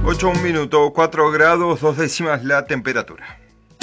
8, 1 minuto, 4 grados, 2 décimas la temperatura.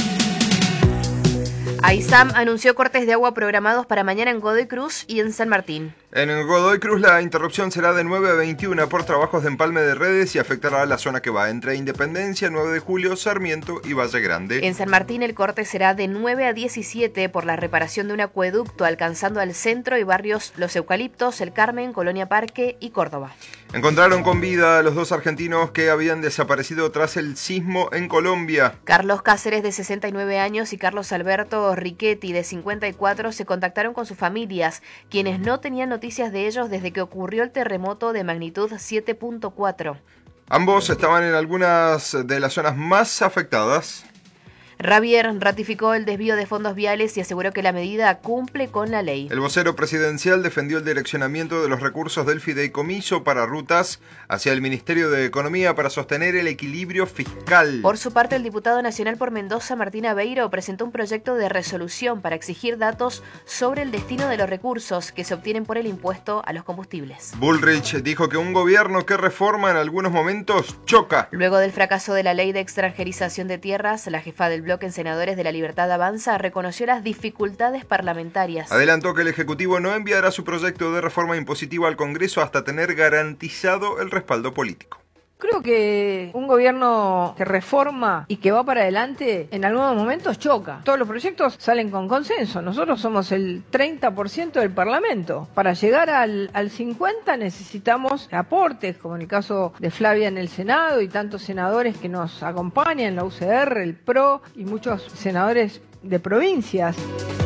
AISAM anunció cortes de agua programados para mañana en Godoy Cruz y en San Martín. En Godoy Cruz la interrupción será de 9 a 21 por trabajos de empalme de redes y afectará a la zona que va entre Independencia, 9 de Julio, Sarmiento y Valle Grande. En San Martín el corte será de 9 a 17 por la reparación de un acueducto alcanzando al centro y barrios Los Eucaliptos, El Carmen, Colonia Parque y Córdoba. Encontraron con vida a los dos argentinos que habían desaparecido tras el sismo en Colombia. Carlos Cáceres, de 69 años, y Carlos Alberto Riquetti, de 54, se contactaron con sus familias, quienes no tenían noticias de ellos desde que ocurrió el terremoto de magnitud 7.4. Ambos estaban en algunas de las zonas más afectadas. Ravier ratificó el desvío de fondos viales y aseguró que la medida cumple con la ley. El vocero presidencial defendió el direccionamiento de los recursos del fideicomiso para rutas hacia el Ministerio de Economía para sostener el equilibrio fiscal. Por su parte, el diputado nacional por Mendoza, Martín Aveiro, presentó un proyecto de resolución para exigir datos sobre el destino de los recursos que se obtienen por el impuesto a los combustibles. Bullrich dijo que un gobierno que reforma en algunos momentos choca. Luego del fracaso de la ley de extranjerización de tierras, la jefa del bloque en Senadores de la Libertad Avanza reconoció las dificultades parlamentarias. Adelantó que el Ejecutivo no enviará su proyecto de reforma impositiva al Congreso hasta tener garantizado el respaldo político. Creo que un gobierno que reforma y que va para adelante en algunos momentos choca. Todos los proyectos salen con consenso. Nosotros somos el 30% del Parlamento. Para llegar al 50% necesitamos aportes, como en el caso de Flavia en el Senado y tantos senadores que nos acompañan, la UCR, el PRO y muchos senadores de provincias.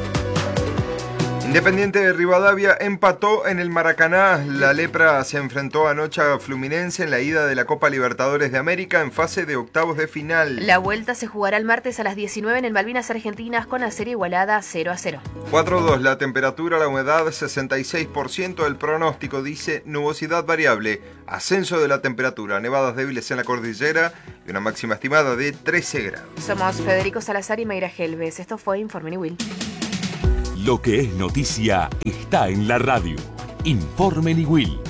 Independiente de Rivadavia empató en el Maracaná. La Lepra se enfrentó anoche a Fluminense en la ida de la Copa Libertadores de América en fase de octavos de final. La vuelta se jugará el martes a las 19 en el Malvinas Argentinas con la serie igualada 0-0. 4-2 la temperatura, la humedad 66%, el pronóstico dice nubosidad variable, ascenso de la temperatura, nevadas débiles en la cordillera y una máxima estimada de 13 grados. Somos Federico Salazar y Mayra Helves. Esto fue Informe Niwil. Lo que es noticia está en la radio. Informe Niwil.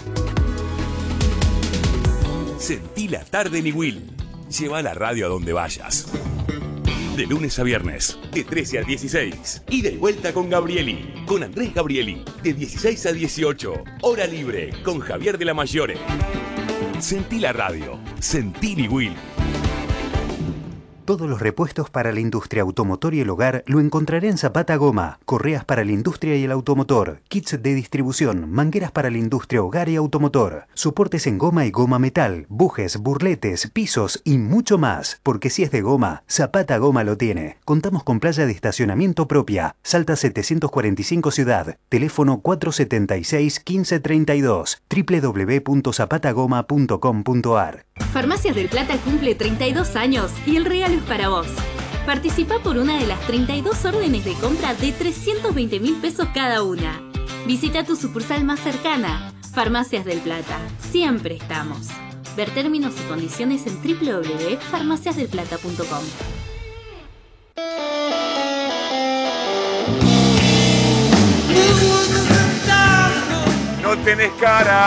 Sentí la tarde Niwil. Lleva la radio a donde vayas. De lunes a viernes, de 13 a 16. Y de vuelta con Gabrieli. Con Andrés Gabrieli. De 16 a 18. Hora libre con Javier de la Mayore. Sentí la radio. Sentí Niwil. Todos los repuestos para la industria automotor y el hogar lo encontraré en Zapata Goma. Correas para la industria y el automotor, kits de distribución, mangueras para la industria, hogar y automotor, soportes en goma y goma metal, bujes, burletes, pisos y mucho más. Porque si es de goma, Zapata Goma lo tiene. Contamos con playa de estacionamiento propia. Salta 745 Ciudad. Teléfono 476-1532. www.zapatagoma.com.ar. Farmacias del Plata cumple 32 años y el regalo es para vos. Participa por una de las 32 órdenes de compra de 320.000 pesos cada una. Visita tu sucursal más cercana. Farmacias del Plata. Siempre estamos. Ver términos y condiciones en www.farmaciasdelplata.com. No tenés cara.